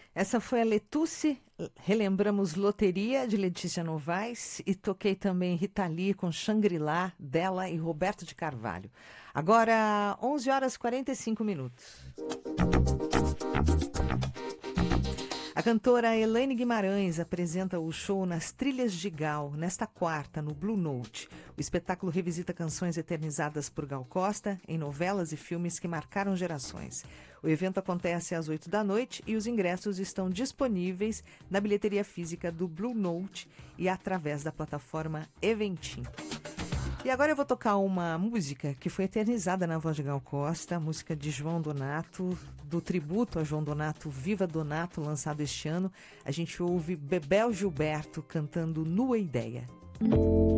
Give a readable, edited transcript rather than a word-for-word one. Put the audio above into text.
Essa foi a Letusse, relembramos Loteria, de Letícia Novaes, e toquei também Rita Lee com Shangri-La, dela e Roberto de Carvalho. Agora, 11 horas e 45 minutos. A cantora Elaine Guimarães apresenta o show Nas Trilhas de Gal, nesta quarta, no Blue Note. O espetáculo revisita canções eternizadas por Gal Costa em novelas e filmes que marcaram gerações. O evento acontece às 8 da noite e os ingressos estão disponíveis na bilheteria física do Blue Note e através da plataforma Eventim. E agora eu vou tocar uma música que foi eternizada na voz de Gal Costa, música de João Donato, do tributo a João Donato, Viva Donato, lançado este ano. A gente ouve Bebel Gilberto cantando Nua Ideia.